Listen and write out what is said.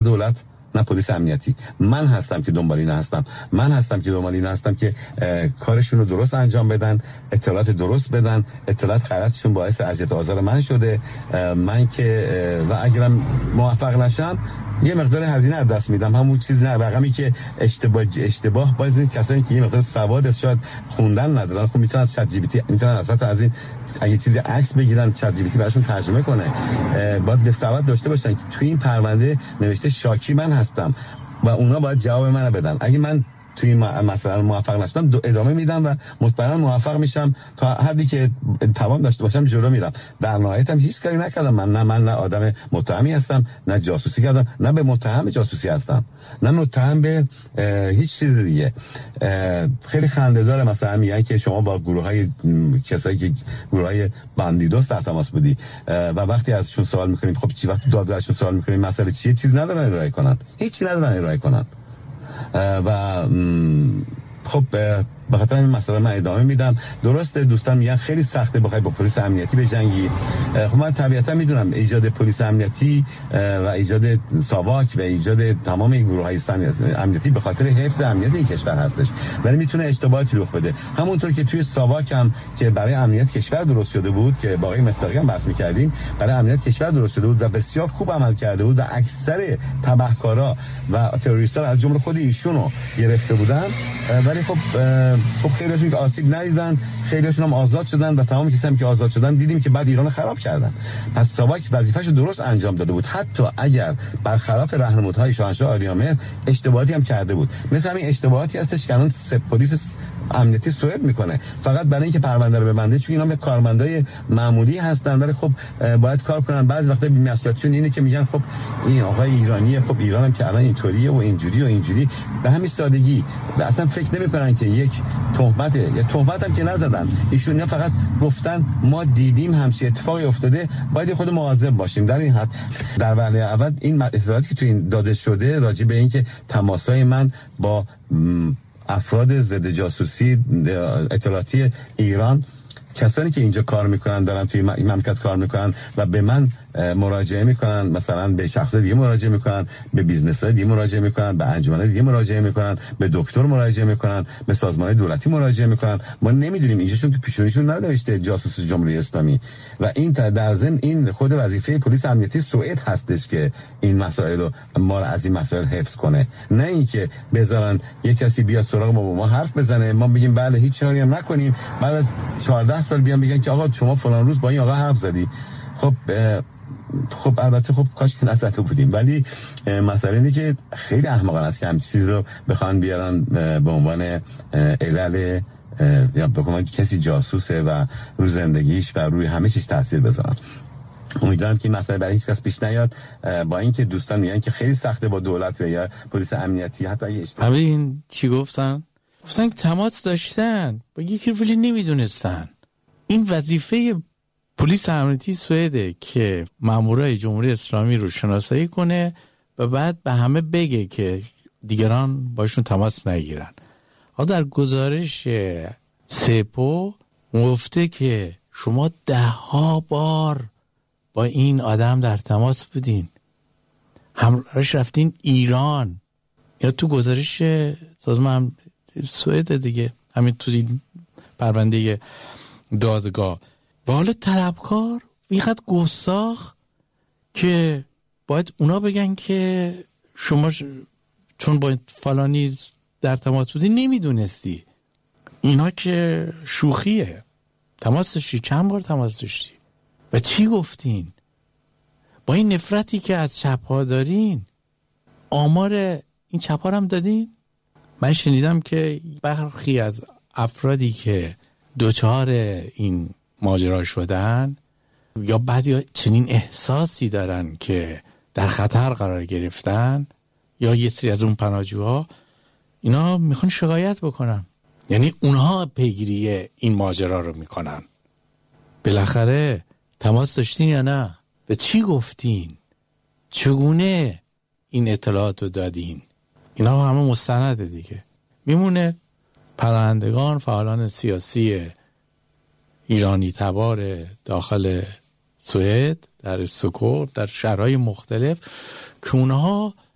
دولت نه پلیس امنیتی. من هستم که دنبال این هستم، من هستم که دنبال این هستم که کارشون رو درست انجام بدن، اطلاعات درست بدن. اطلاعات غلطشون باعث اذیت و آزار من شده، من که و اگرم موفق نشم یه مقدار هزینه از دست میدم، همون چیز نه رقمی که اشتباه باز این کسانی که یه مقدار سواد شاید خوندن ندارن، خب میتونن از چت جی پی تی میتونن از این اگه چیزی عکس بگیرن چت جی پی تی براشون ترجمه کنه. باید سواد داشته باشن که توی این پرونده نوشته شاکی من هستم و اونا باید جواب منو بدن. اگه من توی این مثلا موفق نشدم ادامه میدم و مطمئنا موفق میشم تا حدی که توان داشته باشم جلو میرم. در نهایت هم هیچ کاری نکردم. من نه آدم متهمی هستم، نه جاسوسی کردم، نه به متهم جاسوسی هستم، نه متهم به هیچ چیز دیگه. خیلی خنده داره مثلا میگن که شما با گروهای کسایی که گروهای بندیدوس در تماس بودی و وقتی ازشون سوال میکنیم خب چی وقت دادگاهشون سوال میکنیم مسئله چیه، چیز ندارن ارائه کنن، هیچی ندارن ارائه کنن. و خب به خاطر این مسئله من ادامه میدم. درسته دوستان میگن خیلی سخته بخوای با پلیس امنیتی بجنگی. خب من طبیعتا میدونم ایجاد پلیس امنیتی و ایجاد ساواک و ایجاد تمام این گروه‌های امنیتی به خاطر حفظ امنیت این کشور هستش، ولی میتونه اشتباهاتی رخ بده. همونطور که توی ساواک هم که برای امنیت کشور درست شده بود که با آقای مصداقی هم بحث می‌کردیم، برای امنیت کشور درست شده بود و بسیار خوب عمل کرده بود و اکثر تبهکارا و تروریست‌ها از جمله خود ایشونو گرفته بودن، ولی خب خیلیشون که آسیب ندیدن، خیلیشون هم آزاد شدن و تمام کسایی که آزاد شدن دیدیم که بعد ایران خراب کردن. پس ساواک وظیفه‌شو درست انجام داده بود، حتی اگر برخلاف راهنمودهای شاهنشاه آریامهر اشتباهاتی هم کرده بود. مثل همین اشتباهاتی هستش که الان پلیس امنیتی سوئد میکنه فقط برای اینکه پرونده رو ببنده، چون اینا کارمندای معمولی هستن ولی خب باید کار کنن. بعضی وقتا بی‌مسئولیتشون اینه که میگن خب این آقای ایرانیه، خب ایران هم که الان اینطوریه و اینجوری به همین سادگی و اصلا فکر نمیکنن که یک تهمت هم که نزدن ایشون، فقط گفتن ما دیدیم همچین اتفاقی افتاده، باید خود مواظب باشیم. در این حد در وهله اول این اطلاعاتی که تو این داده شده راجع به اینکه تماسای من با افراد ضد جاسوسی اطلاعاتی ایران، کسانی که اینجا کار میکنن دارن توی این مملکت کار میکنن و به من مراجعه میکنن، مثلا به شخص دیگه مراجعه میکنن، به بیزنس‌های دیگه مراجعه میکنن، به انجمن‌های دیگه مراجعه میکنن، به دکتر مراجعه میکنن، به سازمان‌های دولتی مراجعه میکنن. ما نمیدونیم اینجاشون تو پیشونیشون ننوشته جاسوس جمهوری اسلامی و این در ضمن این خود وظیفه پلیس امنیتی سوئد هستش که این مسائل رو ما از این مسائل حفظ کنه، نه اینکه بذارن یک کسی بیاد سراغ ما با ما حرف بزنه، ما بگیم بله هیچ کاری هم نکنیم، بعد از 14 سال بیان بگن که آقا شما فلان روز با این آقا حرف زدی. خب البته خب کاش که نزده بودیم، ولی مسئله اینه که خیلی احمقانه است که همین چیز رو بخوان بیارن به عنوان علل یا بگم کسی جاسوسه و روی زندگیش و روی همه چیز تاثیر بذارن. امیدوارم که این مسئله برای هیچ کس پیش نیاد، با اینکه دوستان میگن که خیلی سخته با دولت و یا پلیس امنیتی حتی همین چی گفتن که تماس داشتن با یکی ولی نمیدونستن. این وظیفه پلیس امنیتی سوئده که مامورای جمهوری اسلامی رو شناسایی کنه و بعد به همه بگه که دیگران باشون تماس نگیرن. در گزارش سپو گفته که شما 10 بار با این آدم در تماس بودین، همراهش رفتین ایران. یا تو گزارش سازمان سوئد دیگه، همین تو این پرونده دادگاه. و حالا طلبکار اینقدر گستاخ که باید اونا بگن که شما چون با فلانی در تماس بودی نمیدونستی. اینا که شوخیه. تماس داشتی؟ چند بار تماس داشتی؟ و چی گفتین؟ با این نفرتی که از چپ‌ها دارین آمار این چپ‌ها هم دادین؟ من شنیدم که برخی از افرادی که دوچار این ماجرا شدن یا بعضی چنین احساسی دارن که در خطر قرار گرفتن یا یه سری از اون پناهجوها اینا میخوان شکایت بکنن، یعنی اونها پیگیری این ماجرا رو میکنن. بالاخره تماس داشتین یا نه؟ به چی گفتین؟ چگونه این اطلاعات رو دادین؟ اینا همه مستنده دیگه. میمونه پناهندگان، فعالان سیاسی ایرانی تبار داخل سوئد، در استکهلم، در شهرهای مختلف که اونها